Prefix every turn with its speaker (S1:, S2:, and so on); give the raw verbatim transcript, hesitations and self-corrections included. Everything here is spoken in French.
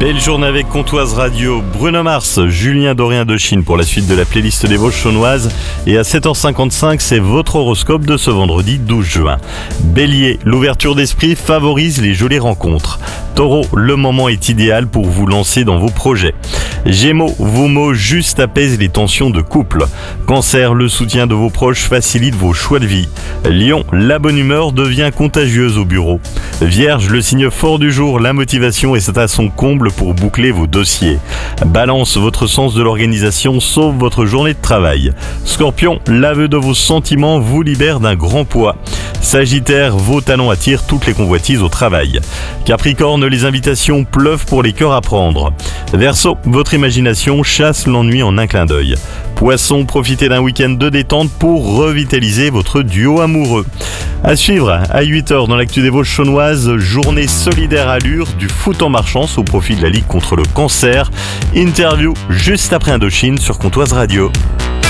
S1: Belle journée avec Comptoise Radio. Bruno Mars, Julien Doré Indochine pour la suite de la playlist des Vosges chaunoises. Et à sept heures cinquante-cinq, c'est votre horoscope de ce vendredi douze juin. Bélier, l'ouverture d'esprit favorise les jolies rencontres. Taureau, le moment est idéal pour vous lancer dans vos projets. Gémeaux, vos mots justes apaisent les tensions de couple. Cancer, le soutien de vos proches facilite vos choix de vie. Lion, la bonne humeur devient contagieuse au bureau. Vierge, le signe fort du jour, la motivation est à son comble pour boucler vos dossiers. Balance, votre sens de l'organisation sauve votre journée de travail. Scorpion, l'aveu de vos sentiments vous libère d'un grand poids. Sagittaire, vos talents attirent toutes les convoitises au travail. Capricorne, les invitations pleuvent pour les cœurs à prendre. Verseau, votre imagination chasse l'ennui en un clin d'œil. Poisson, profitez d'un week-end de détente pour revitaliser votre duo amoureux. À suivre, à huit heures dans l'actu des Vosges chaunoises, journée solidaire à Lure, du foot en marchant au profit de la Ligue contre le cancer. Interview juste après Indochine sur Comptoise Radio.